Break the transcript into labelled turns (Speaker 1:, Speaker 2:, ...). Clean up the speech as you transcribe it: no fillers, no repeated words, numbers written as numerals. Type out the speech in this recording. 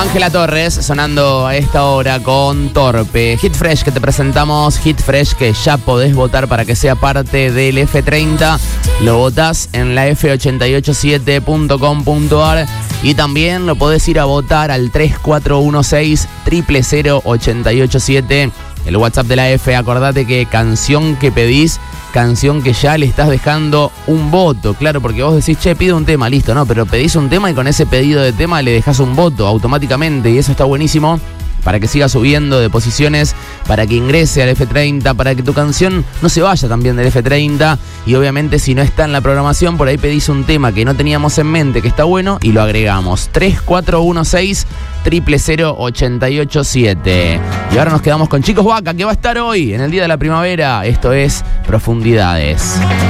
Speaker 1: Ángela Torres sonando a esta hora con Torpe. Hit Fresh que te presentamos, Hit Fresh que ya podés votar para que sea parte del F30. Lo votás en la f887.com.ar y también lo podés ir a votar al 3416-000-887. El WhatsApp de la F, acordate que canción que pedís, canción que ya le estás dejando un voto. Claro, porque vos decís, che, pido un tema, listo, no, pero pedís un tema y con ese pedido de tema le dejás un voto automáticamente y eso está buenísimo para que siga subiendo de posiciones, para que ingrese al F30, para que tu canción no se vaya también del F30 y obviamente si no está en la programación, por ahí pedís un tema que no teníamos en mente, que está bueno y lo agregamos. 3416-000-887. Y ahora nos quedamos con Chicos Vaca, que va a estar hoy en el Día de la Primavera. Esto es Profundidades.